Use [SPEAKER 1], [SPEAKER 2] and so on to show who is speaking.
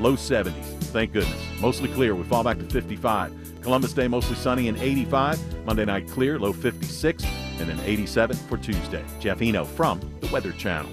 [SPEAKER 1] low 70s. Thank goodness. Mostly clear with fall back to 55. Columbus Day mostly sunny and 85. Monday night clear, low 56, and then 87 for Tuesday. Jeff Eno from the Weather Channel.